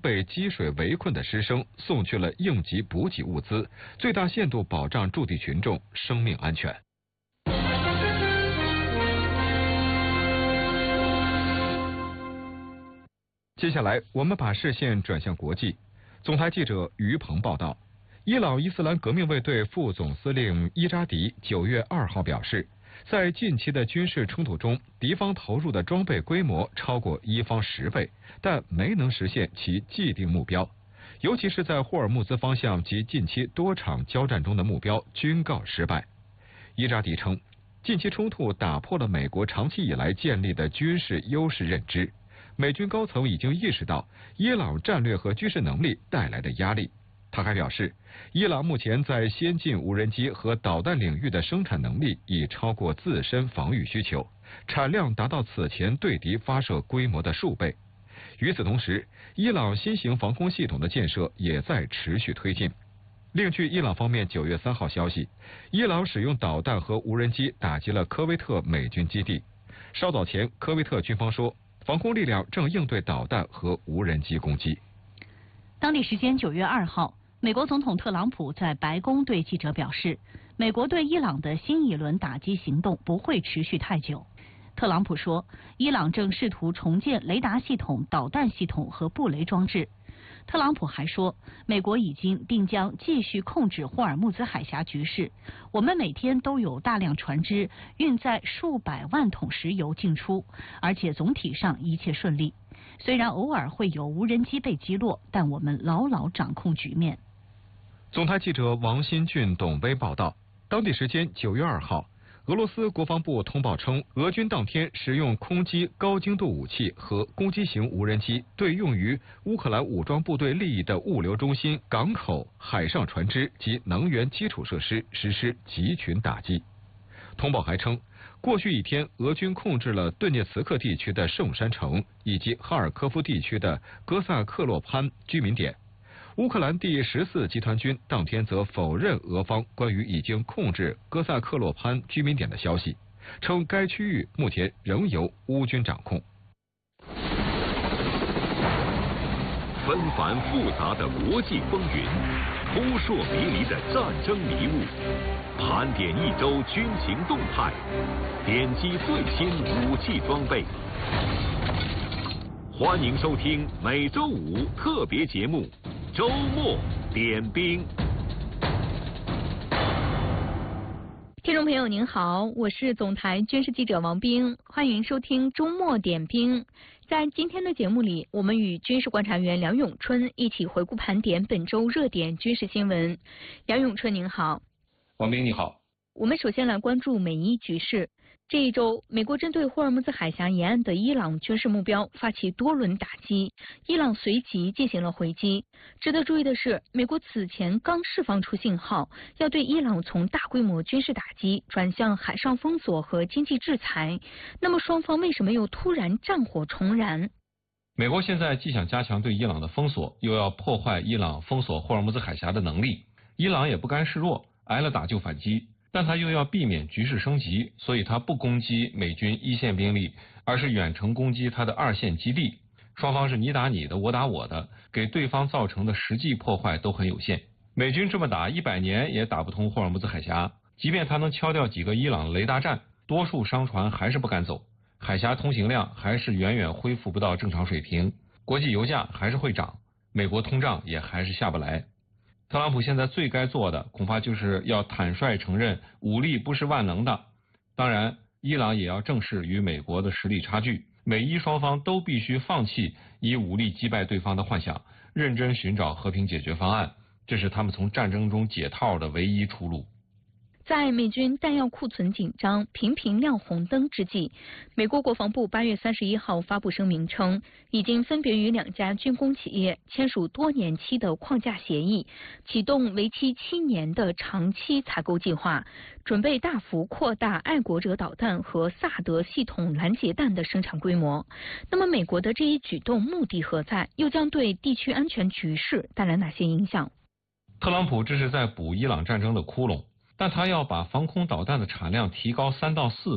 被积水围困的师生送去了应急补给物资，最大限度保障驻地群众生命安全。接下来，我们把视线转向国际。总台记者于鹏报道，伊朗伊斯兰革命卫队副总司令伊扎迪9月2号表示，在近期的军事冲突中，敌方投入的装备规模超过伊方10倍，但没能实现其既定目标，尤其是在霍尔木兹方向及近期多场交战中的目标均告失败。伊扎迪称，近期冲突打破了美国长期以来建立的军事优势认知。美军高层已经意识到伊朗战略和军事能力带来的压力。他还表示，伊朗目前在先进无人机和导弹领域的生产能力已超过自身防御需求，产量达到此前对敌发射规模的数倍。与此同时，伊朗新型防空系统的建设也在持续推进。另据伊朗方面9月3号消息，伊朗使用导弹和无人机打击了科威特美军基地。稍早前，科威特军方说，防空力量正应对导弹和无人机攻击。 当地时间9月2号，美国总统特朗普在白宫对记者表示，美国对伊朗的新一轮打击行动不会持续太久。特朗普说，伊朗正试图重建雷达系统、导弹系统和布雷装置。特朗普还说，美国已经并将继续控制霍尔木兹海峡局势。我们每天都有大量船只运载数百万桶石油进出，而且总体上一切顺利。虽然偶尔会有无人机被击落，但我们牢牢掌控局面。 总台记者王新俊、董威报道，当地时间9月2号，俄罗斯国防部通报称，俄军当天使用空击高精度武器和攻击型无人机对用于乌克兰武装部队利益的物流中心、港口、海上船只及能源基础设施实施集群打击。通报还称，过去一天，俄军控制了顿涅茨克地区的圣山城以及哈尔科夫地区的哥萨克洛潘居民点。乌克兰第14集团军当天则否认俄方关于已经控制哥萨克洛潘居民点的消息，称该区域目前仍由乌军掌控。 纷繁复杂的国际风云，扑朔迷离的战争迷雾，盘点一周军情动态，点击最新武器装备。欢迎收听每周五特别节目《周末点兵》。 听众朋友您好，我是总台军事记者王冰，欢迎收听周末点兵。在今天的节目里，我们与军事观察员梁永春一起回顾盘点本周热点军事新闻。梁永春您好。 王冰你好。 我们首先来关注美伊局势。这一周，美国针对霍尔木兹海峡沿岸的伊朗军事目标发起多轮打击，伊朗随即进行了回击。值得注意的是，美国此前刚释放出信号，要对伊朗从大规模军事打击转向海上封锁和经济制裁。那么双方为什么又突然战火重燃？ 美国现在既想加强对伊朗的封锁，又要破坏伊朗封锁霍尔木兹海峡的能力。伊朗也不甘示弱，挨了打就反击。但他又要避免局势升级，所以他不攻击美军一线兵力，而是远程攻击他的二线基地。双方是你打你的，我打我的，给对方造成的实际破坏都很有限。美军这么打100年也打不通霍尔木兹海峡，即便他能敲掉几个伊朗雷达站，多数商船还是不敢走，海峡通行量还是远远恢复不到正常水平，国际油价还是会涨，美国通胀也还是下不来。特朗普现在最该做的恐怕就是要坦率承认武力不是万能的，当然伊朗也要正视与美国的实力差距，美伊双方都必须放弃以武力击败对方的幻想，认真寻找和平解决方案，这是他们从战争中解套的唯一出路。 在美军弹药库存紧张、频频亮红灯之际，美国国防部8月31号发布声明称，已经分别与2家军工企业签署多年期的框架协议，启动为期7年的长期采购计划，准备大幅扩大爱国者导弹和萨德系统拦截弹的生产规模。那么，美国的这一举动目的何在？又将对地区安全局势带来哪些影响？ 特朗普这是在补伊朗战争的窟窿。但他要把防空导弹的产量提高3到4倍，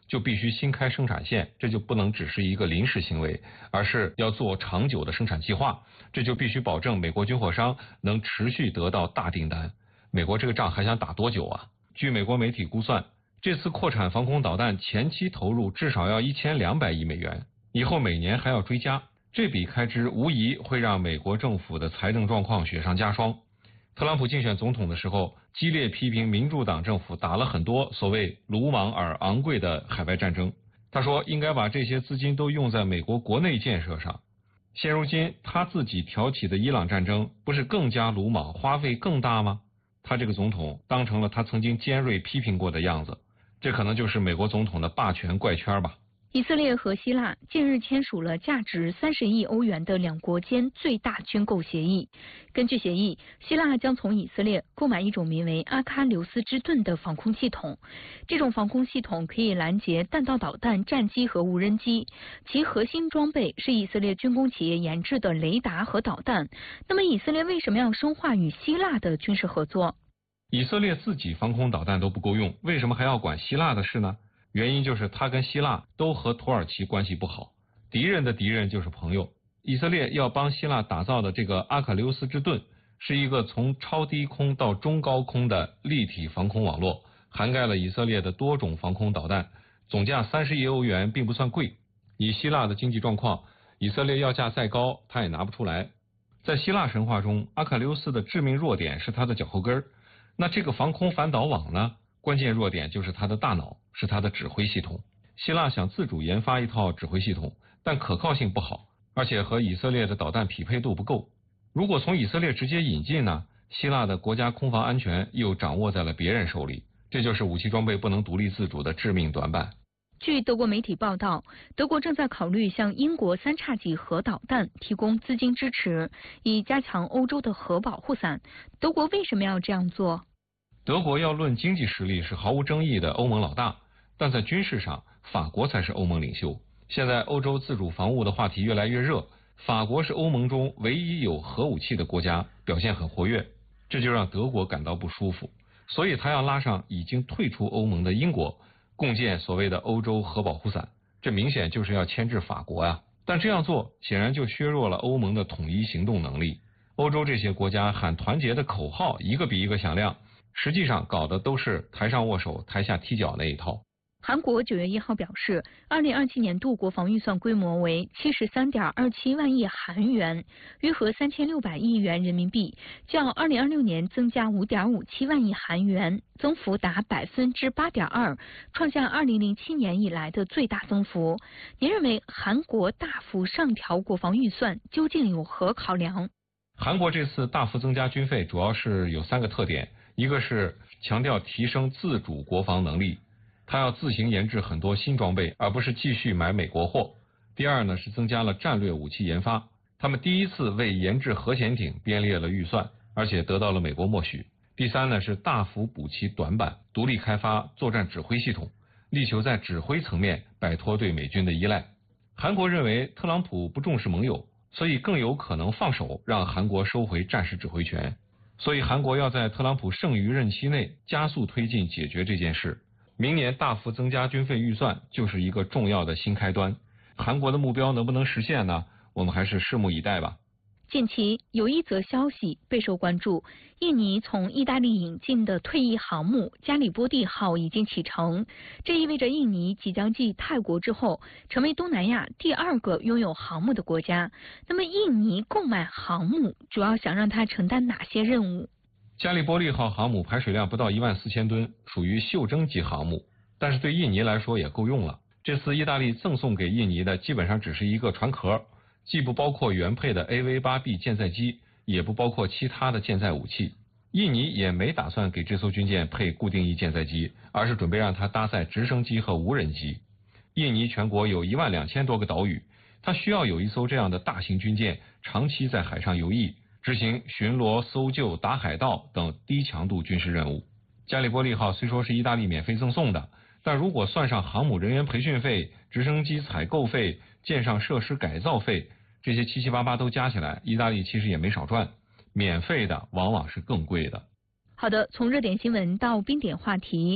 就必须新开生产线，这就不能只是一个临时行为，而是要做长久的生产计划，这就必须保证美国军火商能持续得到大订单。美国这个仗还想打多久啊？据美国媒体估算，这次扩产防空导弹前期投入至少要1200亿美元，以后每年还要追加，这笔开支无疑会让美国政府的财政状况雪上加霜。特朗普竞选总统的时候，激烈批评民主党政府打了很多所谓鲁莽而昂贵的海外战争。他说应该把这些资金都用在美国国内建设上。现如今他自己挑起的伊朗战争不是更加鲁莽，花费更大吗？他这个总统当成了他曾经尖锐批评过的样子，这可能就是美国总统的霸权怪圈吧。 以色列和希腊近日签署了价值30亿欧元的两国间最大军购协议。根据协议，希腊将从以色列购买一种名为阿喀琉斯之盾的防空系统。这种防空系统可以拦截弹道导弹、战机和无人机，其核心装备是以色列军工企业研制的雷达和导弹。那么以色列为什么要深化与希腊的军事合作？ 以色列自己防空导弹都不够用，为什么还要管希腊的事呢？原因就是他跟希腊都和土耳其关系不好，敌人的敌人就是朋友。以色列要帮希腊打造的这个阿喀琉斯之盾，是一个从超低空到中高空的立体防空网络，涵盖了以色列的多种防空导弹，总价30亿欧元并不算贵。以希腊的经济状况，以色列要价再高，他也拿不出来。在希腊神话中，阿喀琉斯的致命弱点是他的脚后跟，那这个防空反导网呢？关键弱点就是他的大脑，是他的指挥系统。希腊想自主研发一套指挥系统，但可靠性不好，而且和以色列的导弹匹配度不够。如果从以色列直接引进呢，希腊的国家空防安全又掌握在了别人手里，这就是武器装备不能独立自主的致命短板。 据德国媒体报道，德国正在考虑向英国3叉戟核导弹提供资金支持，以加强欧洲的核保护伞。德国为什么要这样做？ 德国要论经济实力是毫无争议的欧盟老大，但在军事上，法国才是欧盟领袖。现在欧洲自主防务的话题越来越热，法国是欧盟中唯一有核武器的国家，表现很活跃，这就让德国感到不舒服，所以他要拉上已经退出欧盟的英国，共建所谓的欧洲核保护伞，这明显就是要牵制法国呀。但这样做显然就削弱了欧盟的统一行动能力。欧洲这些国家喊团结的口号一个比一个响亮，实际上搞的都是台上握手台下踢脚那一套。 韩国9月1号表示，2027年度国防预算规模为73.27万亿韩元，约合3600亿元人民币，较2026年增加5.57万亿韩元，增幅达8.2%，创下2007年以来的最大增幅。您认为韩国大幅上调国防预算究竟有何考量？ 韩国这次大幅增加军费主要是有3个特点，一个是强调提升自主国防能力，他要自行研制很多新装备，而不是继续买美国货。第二呢，是增加了战略武器研发，他们第一次为研制核潜艇编列了预算，而且得到了美国默许。第三呢，是大幅补齐短板，独立开发作战指挥系统，力求在指挥层面摆脱对美军的依赖。韩国认为特朗普不重视盟友，所以更有可能放手让韩国收回战时指挥权。所以韩国要在特朗普剩余任期内加速推进解决这件事。明年大幅增加军费预算就是一个重要的新开端。韩国的目标能不能实现呢？我们还是拭目以待吧。 近期有一则消息备受关注，印尼从意大利引进的退役航母加里波第号已经启程，这意味着印尼即将继泰国之后，成为东南亚第2个拥有航母的国家。那么印尼购买航母主要想让它承担哪些任务？ 加里波利号航母排水量不到14000吨，属于袖珍级航母，但是对印尼来说也够用了。这次意大利赠送给印尼的基本上只是一个船壳，既不包括原配的 AV-8B 舰载机，也不包括其他的舰载武器。印尼也没打算给这艘军舰配固定翼舰载机，而是准备让它搭载直升机和无人机。印尼全国有12000多个岛屿，它需要有一艘这样的大型军舰长期在海上游弋，执行巡逻、搜救、打海盗等低强度军事任务。加里波利号虽说是意大利免费赠送的，但如果算上航母人员培训费、直升机采购费、舰上设施改造费，这些七七八八都加起来，意大利其实也没少赚。免费的往往是更贵的。 好的，从热点新闻到冰点话题，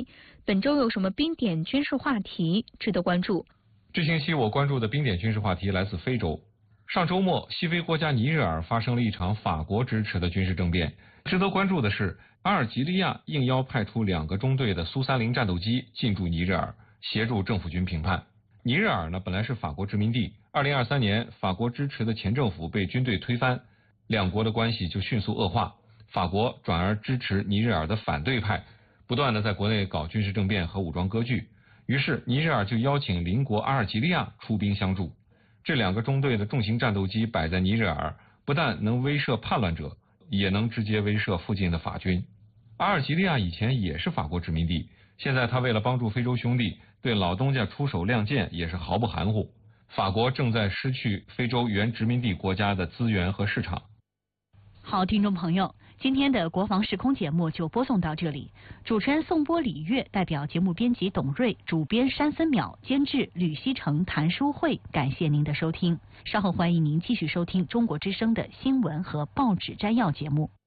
本周有什么冰点军事话题值得关注？ 这星期我关注的冰点军事话题来自非洲。上周末，西非国家尼日尔发生了一场法国支持的军事政变。值得关注的是，阿尔及利亚应邀派出2个中队的苏30战斗机进驻尼日尔，协助政府军平叛。尼日尔呢，本来是法国殖民地，2023年法国支持的前政府被军队推翻，两国的关系就迅速恶化。法国转而支持尼日尔的反对派，不断的在国内搞军事政变和武装割据。于是尼日尔就邀请邻国阿尔及利亚出兵相助。这2个中队的重型战斗机摆在尼日尔，不但能威慑叛乱者，也能直接威慑附近的法军。阿尔及利亚以前也是法国殖民地，现在他为了帮助非洲兄弟，对老东家出手亮剑也是毫不含糊。法国正在失去非洲原殖民地国家的资源和市场。 好，听众朋友，今天的国防时空节目就播送到这里。主持人宋波、李月，代表节目编辑董瑞，主编山森淼，监制吕希成、谭淑慧，感谢您的收听。稍后欢迎您继续收听中国之声的新闻和报纸摘要节目。